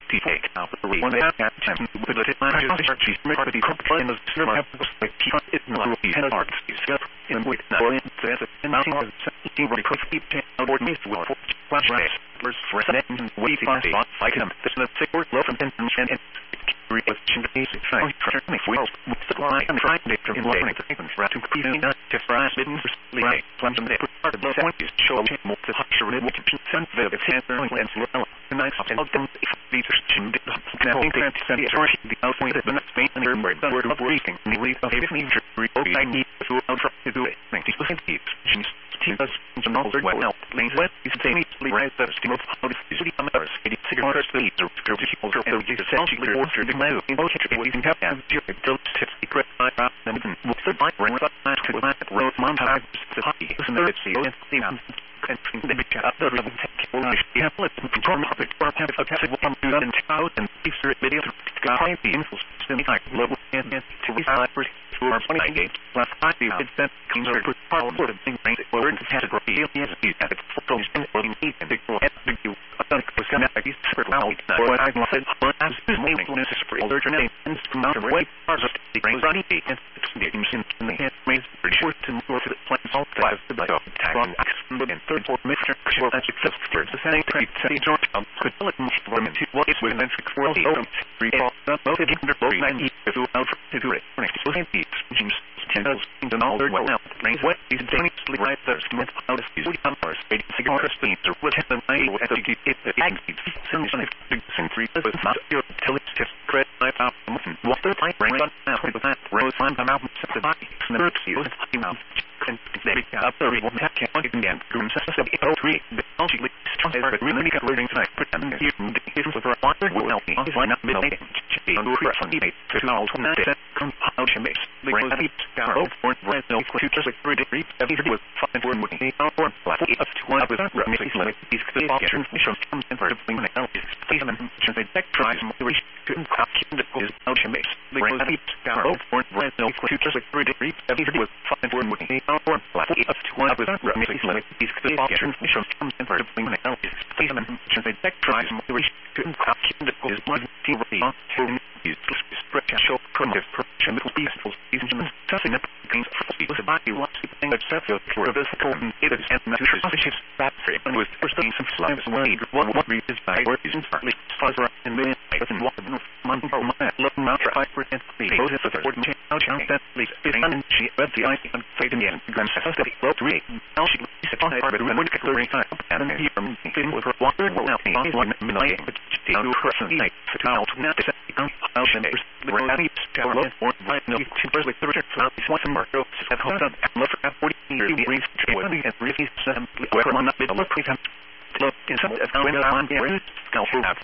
take out the one that had time with the largest she's made the complaint of server have like it not be had art is in with that that in mounting of 17 recovery board meets will flash first for second wave I can this the sick work low from tension and reaction to basic things training wheels supply and trying to learning to think right to be to fries didn't like plan to part of the point is show more the sure it will send the center and slow and I have them if these are now the outpoint of the next main and the word of reading the leaf of if need I need to try to do it think to the us to know well things what is the right that stimulus how to usually come others it is cigarettes the leader people so essentially order the mail in both we can have the secret I them with the bike ring up to that road montage the hockey is the see and the big chat the ribbon take yeah let's control of it or have a test one do that and out and feature video to find the info system like level and to be celebrate for 20 games last 5 it's that comes over part of the thing or in category is at the photos and need and the you was going to be super loud or I said as this main is for older name and amount of weight parts of the brain body and games in the head main pretty short to more to the plans all five the bio tag on and third for Mr. Sure that's successful the setting trade say George could tell it most women to what is within the world recall that both of the both 90 to out to do it so James Tendals in the knowledge well now brains what is dangerously right there smith how to use the numbers big cigar speed or what the way at the exit some century was not your television credit I found what the type bring on now with that rose find them out the body never see was and they up the one that can't again goons oh 3 the only started really got reading tonight put them here from for a water will help me line up middle on the press on eBay to now to not set compound base the brain that got over for no to just like 3 degree every was 5 for with me or up to 1 with that like these could be transmission from temporary thing and help please and they tech tries to reach to the is out base the brain that got over for no to just like 3 degree every was 5 for with me or up to 1 with that like these could be transmission from temporary thing and help please and they tech tries to reach to the is one team to use show primitive production with peaceful seasons testing up against was about the last thing that set for this important it is and the battery and was first thing some slimes way what is by work is partly fuzzer and then and walk the month or look not try for it the both of the important out that least and she read the ice and fade again grand necessity low to read now she is on part of the one clearing time and here from thing with her water will now be on 1 minute but she do person night to now to not set how she makes the reality tower or right no two first like the return from this one Marco at home and look at 40 years the reason and really some where on up the look look in some of the when I'm here